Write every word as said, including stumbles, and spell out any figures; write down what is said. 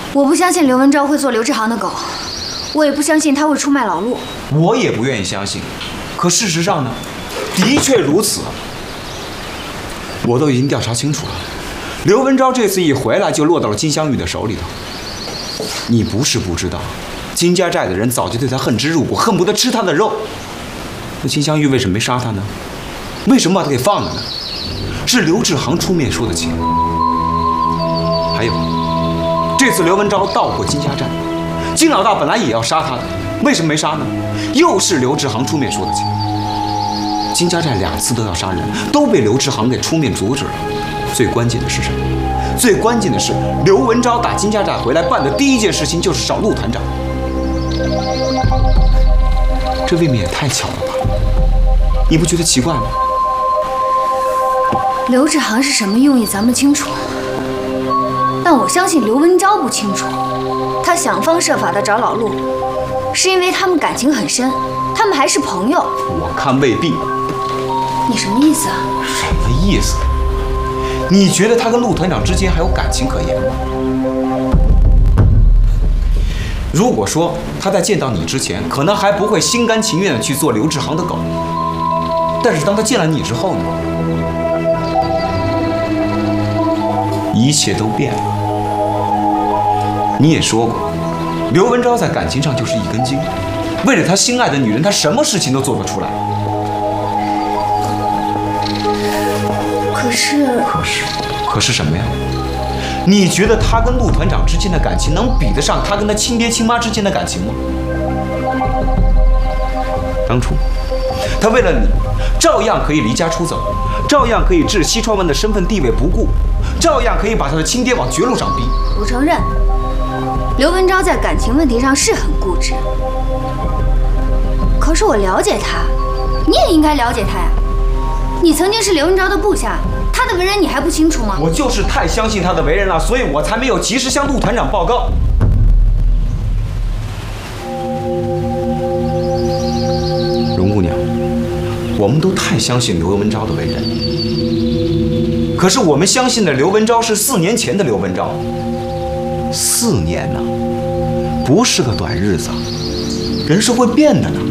我不相信刘文昭会做刘志航的狗，我也不相信他会出卖老陆。 我也不愿意相信，可事实上呢，的确如此。我都已经调查清楚了，刘文昭这次一回来就落到了金镶玉的手里头。你不是不知道，金家寨的人早就对他恨之入骨，恨不得吃他的肉。那金镶玉为什么没杀他呢？为什么把他给放了呢？是刘志航出面说的情。还有，这次刘文昭到过金家寨，金老大本来也要杀他的，为什么没杀呢？又是刘志航出面说的情。金家寨两次都要杀人，都被刘志航给出面阻止了。最关键的是什么？最关键的是，刘文昭打金家寨回来办的第一件事情就是找陆团长。这未免也太巧了吧？你不觉得奇怪吗？ 刘志航是什么用意，咱们清楚。但我相信刘文昭不清楚，他想方设法的找老陆，是因为他们感情很深，他们还是朋友。 我看未必。 你什么意思啊？ 什么意思？你觉得他跟陆团长之间还有感情可言吗？如果说他在见到你之前，可能还不会心甘情愿的去做刘志航的狗，但是当他见了你之后呢？一切都变了。你也说过，刘文昭在感情上就是一根筋，为了他心爱的女人，他什么事情都做得出来。 可是， 可是，可是什么呀？你觉得他跟陆团长之间的感情能比得上他跟他亲爹亲妈之间的感情吗？当初，他为了你，照样可以离家出走，照样可以置西川文的身份地位不顾，照样可以把他的亲爹往绝路上逼。 我承认，刘文昭在感情问题上是很固执。可是我了解他，你也应该了解他呀。你曾经是刘文昭的部下，他的为人你还不清楚吗？ 我就是太相信他的为人了，所以我才没有及时向陆团长报告。荣姑娘，我们都太相信刘文昭的为人，可是我们相信的刘文昭是四年前的刘文昭。四年呢，不是个短日子，人是会变的呢。